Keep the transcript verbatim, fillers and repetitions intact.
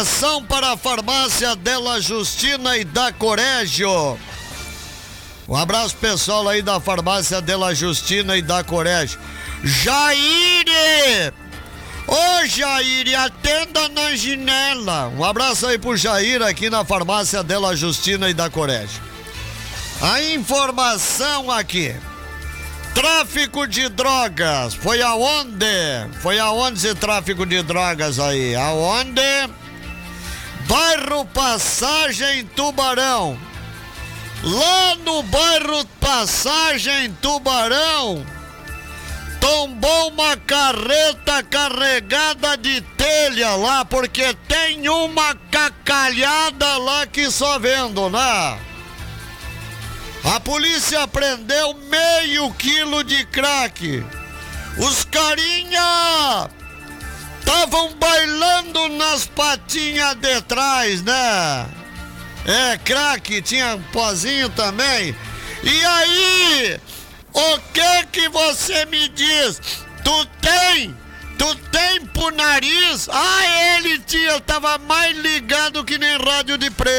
Ação para a farmácia Della Justina e da Corégio. Um abraço pessoal aí da farmácia Della Justina e da Corégio. Jair! Ô Jair, atenda na janela. Um abraço aí pro Jair aqui na farmácia Della Justina e da Corégio. A informação aqui. Tráfico de drogas. Foi aonde? Foi aonde esse tráfico de drogas aí? Aonde? Bairro Passagem Tubarão. Lá no bairro Passagem Tubarão, tombou uma carreta carregada de telha lá, porque tem uma cacalhada lá que só vendo, né? A polícia prendeu meio quilo de crack. Os carinha estavam bailando nas patinhas de trás, né? É, crack, tinha um pozinho também. E aí, o que que você me diz? Tu tem? Tu tem pro nariz? Ah, ele tinha, tava mais ligado que nem rádio de preto.